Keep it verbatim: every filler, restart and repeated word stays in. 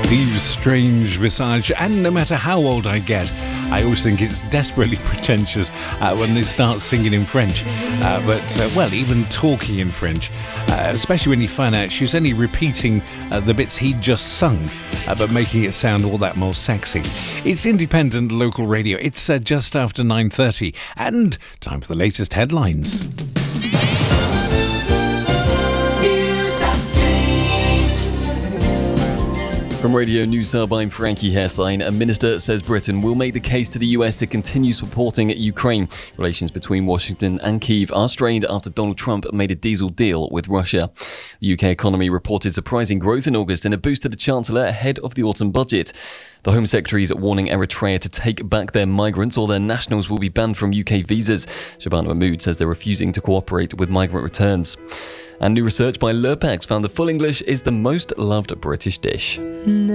Steve's strange visage, and no matter how old I get, I always think it's desperately pretentious uh, when they start singing in French. Uh, but, uh, well, even talking in French, uh, especially when you find out she was only repeating uh, the bits he'd just sung, uh, but making it sound all that more sexy. It's independent local radio. It's uh, just after nine thirty, and time for the latest headlines. From Radio News Hub, I'm Frankie Hessline. A minister says Britain will make the case to the U S to continue supporting Ukraine. Relations between Washington and Kyiv are strained after Donald Trump made a diesel deal with Russia. The U K economy reported surprising growth in August and a boost to the Chancellor ahead of the autumn budget. The Home Secretary is warning Eritrea to take back their migrants or their nationals will be banned from U K visas. Shabana Mahmood says they're refusing to cooperate with migrant returns. And new research by Lurpax found that full English is the most loved British dish.